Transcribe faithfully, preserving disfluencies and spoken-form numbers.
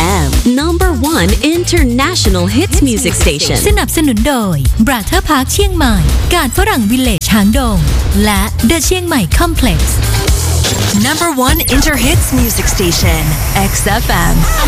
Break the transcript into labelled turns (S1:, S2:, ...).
S1: M Number one International Hits Music Station
S2: สนับสนุนโดย Brother Park เชียงใหม่การฝรั่งวิลเลจหางดงและ The เชียงใหม่ Complex
S3: Number one Inter Hits Music Station X F M